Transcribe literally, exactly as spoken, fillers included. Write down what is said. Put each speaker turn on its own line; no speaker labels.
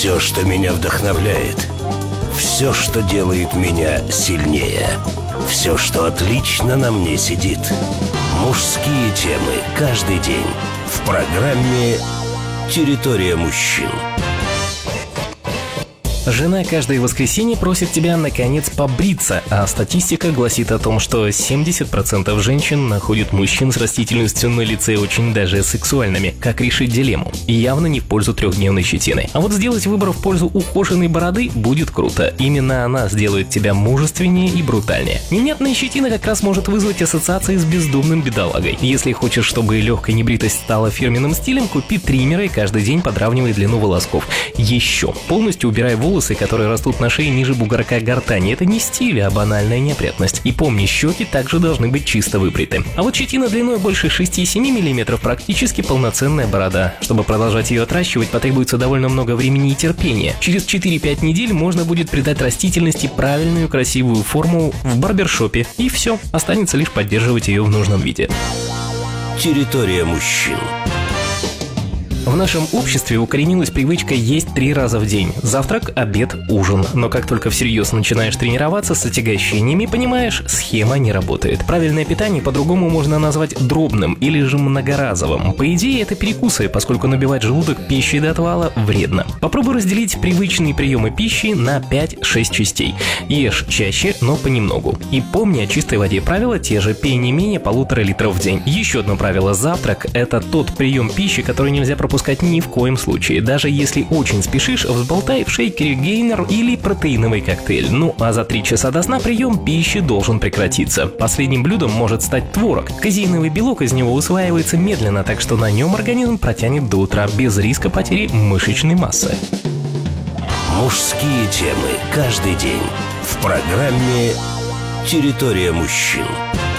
Все, что меня вдохновляет, все, что делает меня сильнее, все, что отлично на мне сидит. Мужские темы каждый день в программе «Территория мужчин».
Жена каждое воскресенье просит тебя наконец побриться, а статистика гласит о том, что семьдесят процентов женщин находят мужчин с растительностью на лице очень даже сексуальными. Как решить дилемму? Явно не в пользу трехдневной щетины. А вот сделать выбор в пользу ухоженной бороды будет круто. Именно она сделает тебя мужественнее и брутальнее. Невнятная щетина как раз может вызвать ассоциации с бездумным бедолагой. Если хочешь, чтобы легкая небритость стала фирменным стилем, купи триммеры и каждый день подравнивай длину волосков. Еще полностью убирай волосы, волосы, которые растут на шее ниже бугорка гортани. Это не стиль, а банальная неопрятность. И помни, щеки также должны быть чисто выбриты. А вот щетина длиной больше шести-семи миллиметров практически полноценная борода. Чтобы продолжать ее отращивать, потребуется довольно много времени и терпения. Через четыре-пять недель можно будет придать растительности правильную красивую форму в барбершопе. И все, останется лишь поддерживать ее в нужном виде.
Территория мужчин.
В нашем обществе укоренилась привычка есть три раза в день. Завтрак, обед, ужин. Но как только всерьез начинаешь тренироваться с отягощениями, понимаешь, схема не работает. Правильное питание по-другому можно назвать дробным или же многоразовым. По идее, это перекусы, поскольку набивать желудок пищей до отвала вредно. Попробуй разделить привычные приемы пищи на пять-шесть частей. Ешь чаще, но понемногу. И помни о чистой воде. Правила те же: пей не менее полутора литров в день. Еще одно правило: завтрак – это тот прием пищи, который нельзя пропускать пропускать ни в коем случае. Даже если очень спешишь, взболтай в шейкере гейнер или протеиновый коктейль. Ну а за три часа до сна прием пищи должен прекратиться. Последним блюдом может стать творог. Казеиновый белок из него усваивается медленно, так что на нем организм протянет до утра без риска потери мышечной массы.
Мужские темы каждый день в программе «Территория мужчин».